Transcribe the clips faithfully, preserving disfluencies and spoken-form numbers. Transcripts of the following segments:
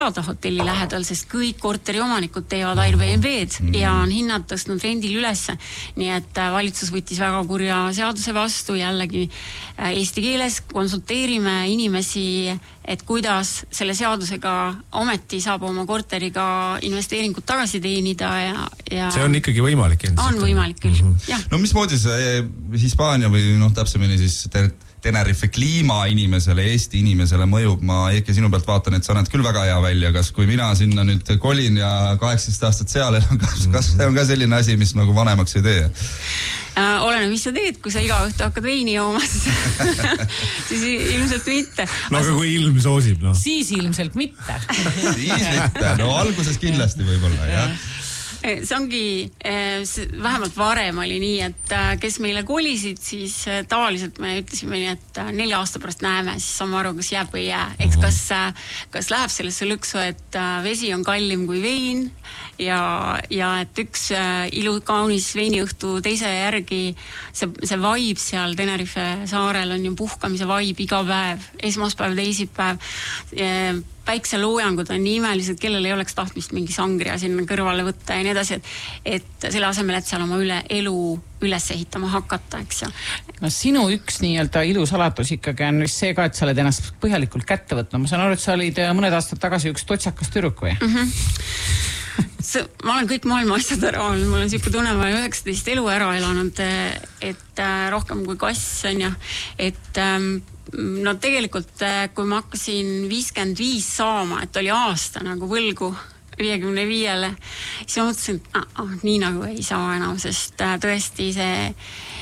hotelli lähedal, sest kõik korteriomanikud teevad Airbnb-d mm. ja on hinnad tõstnud rendil ülesse. Nii et valitsus võttis väga kurja seaduse vastu, jällegi eesti keeles konsulteerime inimesi, et kuidas selle seadusega ometi saab oma korteriga investeeringut tagasi teenida ja, ja see on ikkagi võimalik. On võimalik küll, mm-hmm. jah. No mismoodi see Hispaania või noh, täpsemini siis Tenerife kliima inimesele, Eesti inimesele mõjub? Ma Eike sinu pealt vaatan, et sa näed küll väga hea välja. Kas kui mina sinna nüüd kolin ja kaheksateist aastat seal, kas, kas see on ka selline asi, mis nagu vanemaks ei tee? Äh, olene, mis sa teed, kui sa iga õhtu hakkad veini joomas, siis ilmselt mitte. No aga kui ilm soosib, no. Siis ilmselt mitte. Siis mitte, no alguses kindlasti võib-olla, jah. See ongi, vähemalt varem oli nii, et kes meile kolisid, siis tavaliselt me ütlesime nii, et nelja aasta pärast näeme, siis saame aru, kas jääb või jää. Eks kas, kas läheb sellesse lõksu, et vesi on kallim kui vein ja, ja et üks ilu kaunis veiniõhtu teise järgi, see, see vibe seal Tenerife saarel on ju puhkamise vibe iga päev, esmaspäev, teisipäev, päikseloojangud on nii imelised, kellel ei oleks tahtmist mingi sangria sinna kõrvale võtta ja nii edasi, et, et selle asemel, et seal oma üle, elu üles ehitama hakata, eks ju. No sinu üks nii-öelda ilusalatus ikkagi on vist see ka, et sa oled ennast põhjalikult kätte võtnud. Ma saan aru, et sa olid mõned aastad tagasi üks totsakas tüdruk või? Mm-hmm. See, ma olen kõik maailma asjad ära olnud, mul on siuke tunne, ma olen üheksateist elu ära elanud, et rohkem kui kass on ja, et no tegelikult, kui ma hakkasin viiskümmend viis saama, et oli aasta nagu võlgu viiekümne viiele, siis ma mõtlesin, et ah, ah, nii nagu ei saa enam, sest tõesti see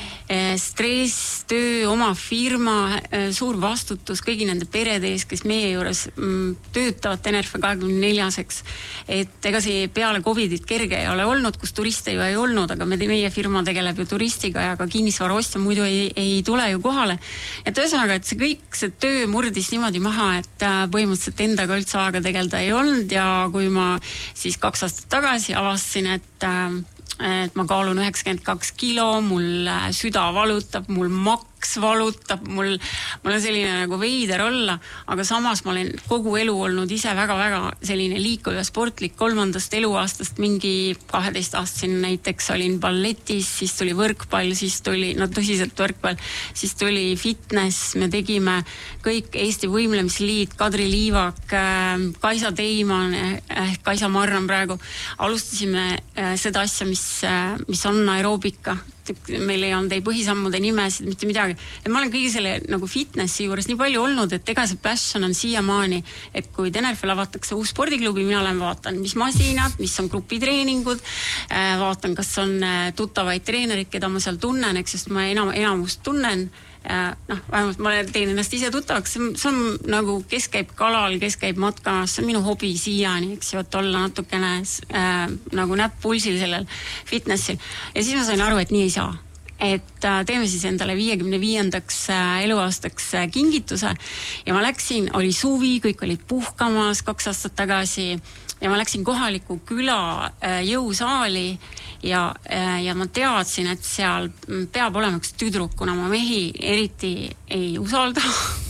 stress, töö, oma firma, suur vastutus kõigi nende perede ees, kes meie juures töötavad Tenerife kahekümne neljaseks. Et ega see peale Covidit kerge ei ole olnud, kus turiste ju ei olnud, aga me, meie firma tegeleb ju turistiga ja ka kinnisvara ostja muidu ei, ei tule ju kohale. Et ühesõnaga, et see kõik, see töö murdis niimoodi maha, et põhimõtteliselt endaga üldse aega tegelda ei olnud ja kui ma siis kaks aastat tagasi avastasin, et et ma kaalun üheksakümmend kaks kilo, mul süda valutab, mul maks valutab, mul, mul on selline nagu veider olla, aga samas ma olen kogu elu olnud ise väga-väga selline liikuv ja sportlik. Kolmandast eluaastast mingi kaheteist aastasin näiteks olin balletis, siis tuli võrkpall, siis tuli, no tõsiselt võrkpall, siis tuli fitness, me tegime kõik Eesti Võimlemisliit, Kadri Liivak, Kaisa Teiman, ehk Kaisa Marran praegu, alustasime seda asja, mis mis on aeroobika. Meil ei olnud ei põhisammude nimesid, mitte midagi. Et ma olen kõige selle nagu fitnessi juures nii palju olnud, et ega see passion on siiamaani, et kui Tenerifel avatakse uus spordiklubi, mina olen vaatan, mis masinad, mis on grupitreeningud, vaatan, kas on tuttavaid treenerid, keda ma seal tunnen, eks, sest ma enam, enamust tunnen, noh, vähemalt ma teen ennast ise tuttavaks, see on nagu, kes käib kalal, kes käib matkamas, see on minu hobi siiani, eks ju, et olla natukene äh, nagu näpp pulsil sellel fitnessil. Ja siis ma sain aru, et nii ei saa. Et äh, teeme siis endale viiekümne viiendaks äh, eluaastaks äh, kingituse ja ma läksin, oli suvi, kõik olid puhkamas kaks aastat tagasi ja ma läksin kohaliku küla äh, jõusaali ja, äh, ja ma teadsin, et seal peab olema üks tüdruk, kuna ma mehi eriti ei usalda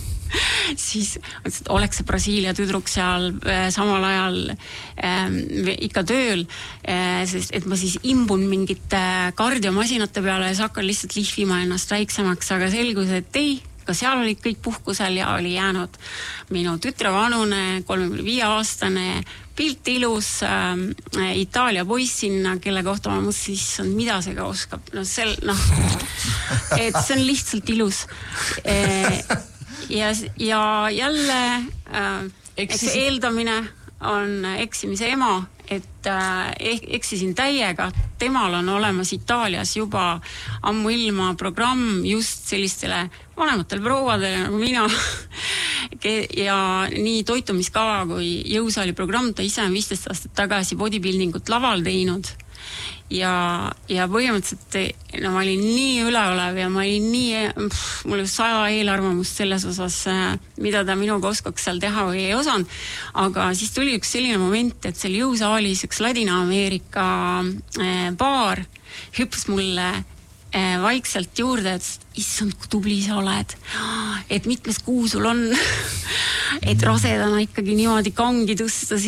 siis oleks see Brasiilia tüdruk seal äh, samal ajal äh, ikka tööl, äh, sest et ma siis imbun mingite kardiomasinate peale ja siis hakkan lihtsalt lihvima ennast väiksemaks, aga selgus, et ei, ka seal olid kõik puhkusel ja oli jäänud minu tütrevanune, kolmekümne viie aastane, pilt ilus, äh, Itaalia poiss sinna, kelle kohta ma mõtlesin, siis mida see ka oskab, no sel, noh, et see on lihtsalt ilus äh, ja, ja jälle äh, eks eeldamine on eksimise ema, et äh, eksisin täiega, temal on olemas Itaalias juba ammuilma programm just sellistele vanematel prouadele nagu mina ja nii toitumiskava kui jõusaali programm, ta ise on viisteist aastat tagasi bodybuildingut laval teinud ja, ja põhimõtteliselt no, ma olin nii üleolev ja ma olin nii, pff, mul oli saja eelarvamust selles osas, mida ta minuga oskaks seal teha või ei osanud, aga siis tuli üks selline moment, et seal jõusaalis üks Ladina-Ameerika baar hüppas mulle vaikselt juurde, et issand, kui tubli sa oled. Et mitmes kuu sul on, et rasedana ikkagi niimoodi kangi tõsta